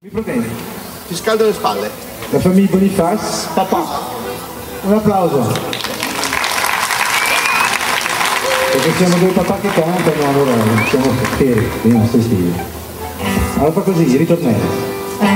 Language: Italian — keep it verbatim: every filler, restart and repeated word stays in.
Mi problemi. Ti scaldo le spalle. La famiglia Bonifaz, papà. Un applauso. Perché siamo due papà che cantano, allora siamo fieri, quindi non stai stili. Allora fa così, ritornello.